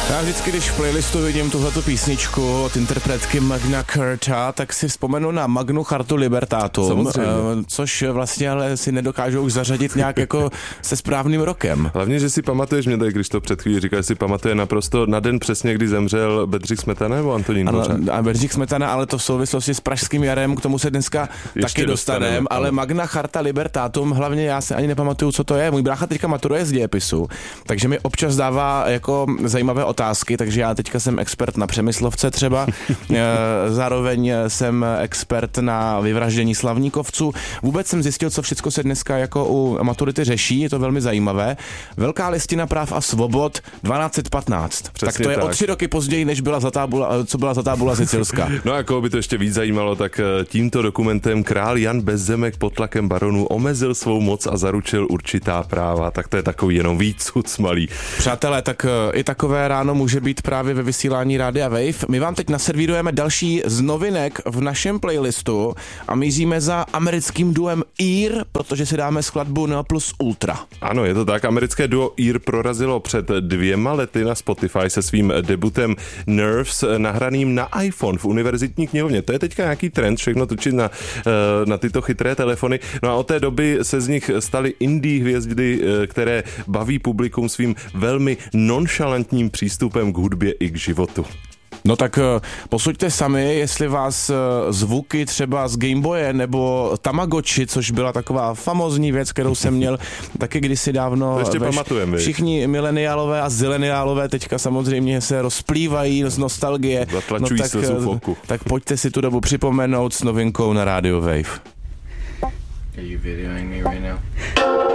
Já vždycky, když v playlistu vidím tuhletu písničku od interpretky Magna Carta, tak si vzpomenu na Magnu Chartu Libertatum, což vlastně ale si nedokážou už zařadit nějak jako se správným rokem. Hlavně, že si pamatuješ, mě tady, když to před chvílí říkal, že si pamatuje naprosto na den přesně, kdy zemřel Bedřich Smetana nebo Antonín Dvořák. A Bedřich Smetana, ale to v souvislosti s pražským jarem, k tomu se dneska taky dostaneme, ale Magna Charta Libertatum, hlavně já se ani nepamatuju, co to je. Můj brácha teďka maturuje z dějepisu, takže mi občas dává jako zajímavé otázky, takže já teďka jsem expert na Přemyslovce třeba, zároveň jsem expert na vyvraždění slavníkovců. Vůbec jsem zjistil, co všechno se dneska jako u maturity řeší, je to velmi zajímavé. Velká listina práv a svobod 1215. Přesně tak to je tak. O 3 roky později, než byla co byla Zlatá bula sicilská. No a koho by to ještě víc zajímalo, tak tímto dokumentem král Jan Bezzemek pod tlakem baronů omezil svou moc a zaručil určitá práva. Tak to je takový jenom výcuc malý. Přátelé, tak i takové ráno může být právě ve vysílání Rádia Wave. My vám teď naservírujeme další z novinek v našem playlistu a míříme za americkým duem Ear, protože si dáme skladbu No Plus Ultra. Ano, je to tak. Americké duo Ear prorazilo před 2 lety na Spotify se svým debutem Nerves nahraným na iPhone v univerzitní knihovně. To je teďka nějaký trend, všechno točit na tyto chytré telefony. No a od té doby se z nich staly indie hvězdy, které baví publikum svým velmi nonšalantním přístupem k hudbě i k životu. No tak posuďte sami, jestli vás zvuky třeba z Gameboye nebo Tamagotchi, což byla taková famózní věc, kterou jsem měl taky kdysi dávno. To ještě pamatujeme. Všichni mileniálové a zileniálové teďka samozřejmě se rozplývají z nostalgie. Zatlačují slzu v oku. Tak pojďte si tu dobu připomenout s novinkou na Radio Wave. Are you videoing me right now?